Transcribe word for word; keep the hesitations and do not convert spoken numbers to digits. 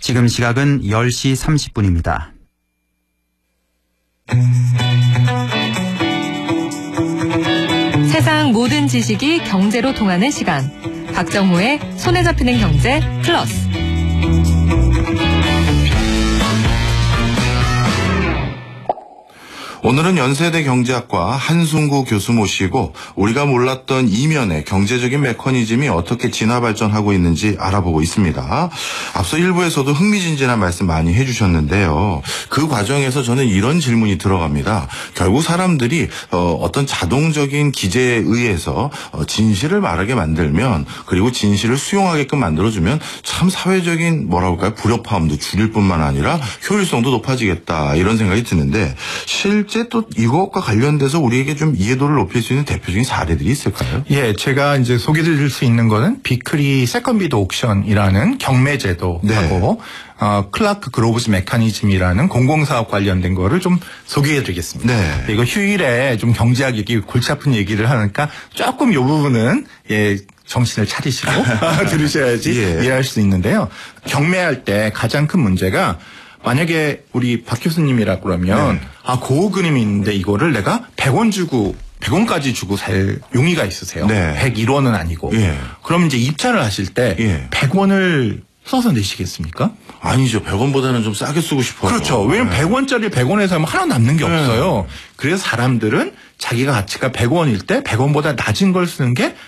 지금 시각은 열 시 삼십 분입니다. 세상 모든 지식이 경제로 통하는 시간. 박정호의 손에 잡히는 경제 플러스. 오늘은 연세대 경제학과 한승구 교수 모시고 우리가 몰랐던 이면의 경제적인 메커니즘이 어떻게 진화 발전하고 있는지 알아보고 있습니다. 앞서 일부에서도 흥미진진한 말씀 많이 해주셨는데요. 그 과정에서 저는 이런 질문이 들어갑니다. 결국 사람들이 어떤 자동적인 기제에 의해서 진실을 말하게 만들면, 그리고 진실을 수용하게끔 만들어주면 참 사회적인 뭐라고 할까요? 불협화음도 줄일 뿐만 아니라 효율성도 높아지겠다, 이런 생각이 드는데, 실 실제 또 이것과 관련돼서 우리에게 좀 이해도를 높일 수 있는 대표적인 사례들이 있을까요? 예, 제가 이제 소개드릴 수 있는 거는 비크리 세컨비드 옥션이라는 경매 제도하고 네. 어, 클라크 그로브즈 메커니즘이라는 공공사업 관련된 거를 좀 소개해드리겠습니다. 네. 이거 휴일에 좀 경제학 얘기, 골치 아픈 얘기를 하니까 조금 이 부분은 예. 정신을 차리시고 들으셔야지 예. 이해할 수 있는데요. 경매할 때 가장 큰 문제가, 만약에 우리 박 교수님이라 그러면 네. 아, 그 그림이 있는데 이거를 내가 백 원 주고 백 원까지 주고 살 용의가 있으세요. 네. 백일 원은 아니고. 예. 그럼 이제 입찰을 하실 때 예. 백 원을 써서 내시겠습니까? 아니죠. 백 원보다는 좀 싸게 쓰고 싶어요. 그렇죠. 왜냐면 네. 백 원짜리 백 원에 사면 하나 남는 게 네. 없어요. 그래서 사람들은 자기가 가치가 백 원일 때 백 원보다 낮은 걸 쓰는 게